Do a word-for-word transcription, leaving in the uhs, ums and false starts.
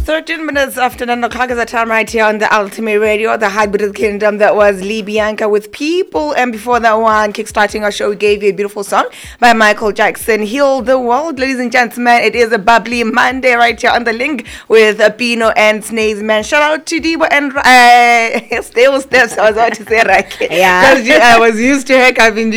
thirteen minutes after nine o'clock is the time right here on the Ultimate Radio, the Hybrid Kingdom. That was Lee Bianca with People. And before that one, kickstarting our show, we gave you a beautiful song by Michael Jackson, Heal the World. Ladies and gentlemen, it is a bubbly Monday right here on the link with uh, Pino and Snaze Man. Shout out to Debo and uh, Stable Steps. I was about to say Rake. Yeah. Because I was used to her having